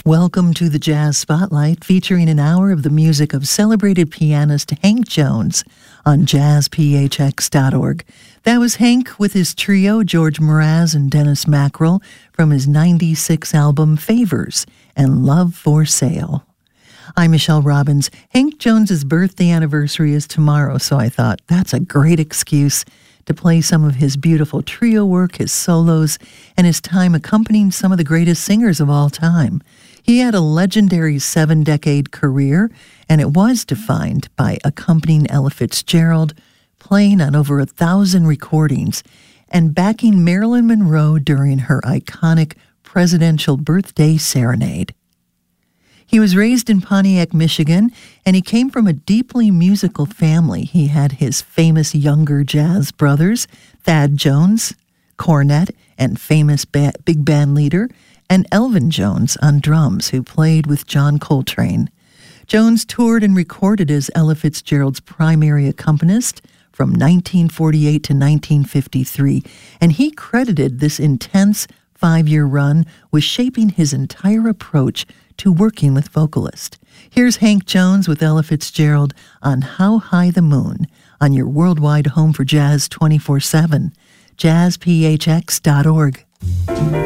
Welcome to the Jazz Spotlight, featuring an hour of the music of celebrated pianist Hank Jones on jazzphx.org. That was Hank with his trio, George Mraz and Dennis Mackerel, from his '96 album Favors and Love for Sale. I'm Michelle Robbins. Hank Jones's birthday anniversary is tomorrow, so I thought that's a great excuse to play some of his beautiful trio work, his solos, and his time accompanying some of the greatest singers of all time. He had a legendary 7-decade career, and it was defined by accompanying Ella Fitzgerald, playing on over 1,000 recordings, and backing Marilyn Monroe during her iconic presidential birthday serenade. He was raised in Pontiac, Michigan, and he came from a deeply musical family. He had his famous younger jazz brothers, Thad Jones, cornet, and famous big band leader, and Elvin Jones on drums, who played with John Coltrane. Jones toured and recorded as Ella Fitzgerald's primary accompanist from 1948 to 1953, and he credited this intense 5-year run with shaping his entire approach to working with vocalists. Here's Hank Jones with Ella Fitzgerald on How High the Moon on your worldwide home for jazz 24/7, jazzphx.org.